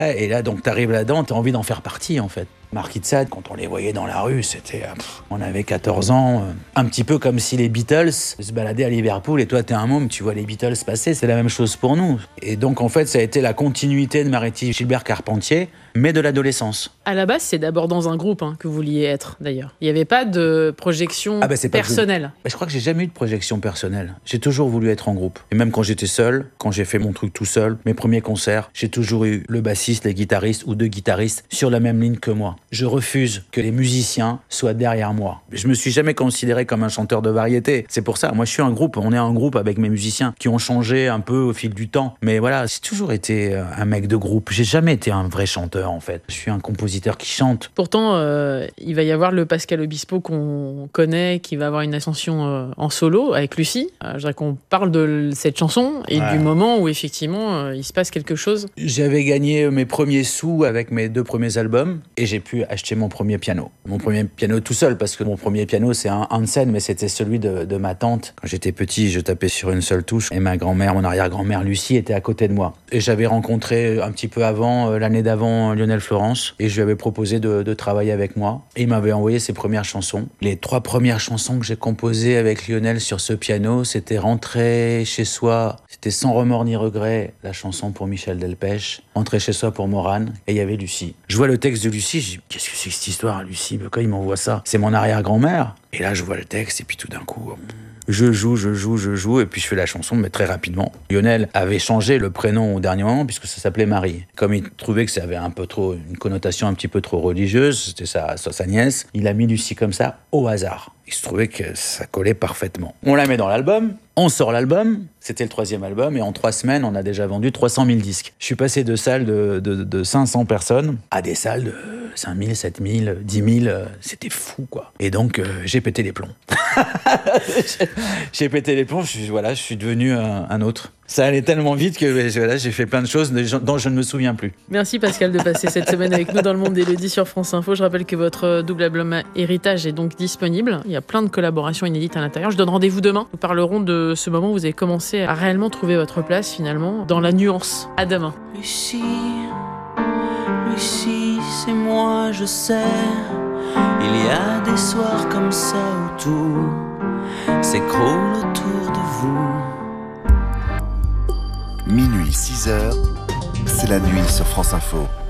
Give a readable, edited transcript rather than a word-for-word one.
Ouais, et là, donc, t'arrives là-dedans, t'as envie d'en faire partie, en fait. Marquis de Sade, quand on les voyait dans la rue, c'était... on avait 14 ans, un petit peu comme si les Beatles se baladaient à Liverpool, et toi, t'es un môme, tu vois les Beatles passer, c'est la même chose pour nous. Et donc, en fait, ça a été la continuité de Mariety Gilbert Carpentier, mais de l'adolescence. À la base, c'est d'abord dans un groupe que vous vouliez être, d'ailleurs. Il n'y avait pas de projection personnelle. Je crois que j'ai jamais eu de projection personnelle. J'ai toujours voulu être en groupe. Et même quand j'étais seul, quand j'ai fait mon truc tout seul, mes premiers concerts, j'ai toujours eu le bassiste, les guitaristes ou deux guitaristes sur la même ligne que moi. Je refuse que les musiciens soient derrière moi. Je me suis jamais considéré comme un chanteur de variété. C'est pour ça, moi je suis un groupe, on est un groupe avec mes musiciens qui ont changé un peu au fil du temps. Mais voilà, j'ai toujours été un mec de groupe. J'ai jamais été un vrai chanteur en fait. Je suis un compositeur qui chante. Pourtant, il va y avoir le Pascal Obispo qu'on connaît, qui va avoir une ascension en solo avec Lucie. Je voudrais qu'on parle de cette chanson et du moment où effectivement il se passe quelque chose. J'avais gagné mes premiers sous avec mes 2 premiers albums et j'ai pu acheter mon premier piano. Mon premier piano tout seul, parce que mon premier piano c'est un Hansen, mais c'était celui de ma tante. Quand j'étais petit, je tapais sur une seule touche et ma grand-mère, mon arrière-grand-mère Lucie était à côté de moi. Et j'avais rencontré un petit peu avant, l'année d'avant, Lionel Florence et je lui avais proposé de travailler avec moi. Et il m'avait envoyé ses premières chansons. Les 3 premières chansons que j'ai composées avec Lionel sur ce piano, c'était Rentrer chez soi, c'était Sans remords ni regret, la chanson pour Michel Delpech, Rentrer chez soi pour Morane, et il y avait Lucie. Je vois le texte de Lucie, je dis qu'est-ce que c'est que cette histoire, Lucie? Pourquoi il m'envoie ça? C'est mon arrière-grand-mère. Et là, je vois le texte, et puis tout d'un coup, je joue, et puis je fais la chanson, mais très rapidement. Lionel avait changé le prénom au dernier moment, puisque ça s'appelait Marie. Comme il trouvait que ça avait un peu trop, une connotation un petit peu trop religieuse, c'était sa nièce, il a mis Lucie comme ça, au hasard. Il se trouvait que ça collait parfaitement. On la met dans l'album, on sort l'album, c'était le 3e album, et en 3 semaines, on a déjà vendu 300 000 disques. Je suis passé de salles de 500 personnes à des salles de 5 000, 7 000, 10 000, c'était fou, quoi. Et donc, j'ai pété les plombs. J'ai pété les plombs, je suis devenu un autre. Ça allait tellement vite que j'ai fait plein de choses dont je ne me souviens plus. Merci Pascal de passer cette semaine avec nous dans Le Monde d'Élodie sur France Info. Je rappelle que votre double album Héritage est donc disponible. Il y a plein de collaborations inédites à l'intérieur. Je donne rendez-vous demain. Nous parlerons de ce moment où vous avez commencé à réellement trouver votre place finalement dans la nuance. À demain. Lucie, c'est moi, je sais. Il y a des soirs comme ça où tout s'écroule autour de vous. Minuit, 6h, c'est la nuit sur France Info.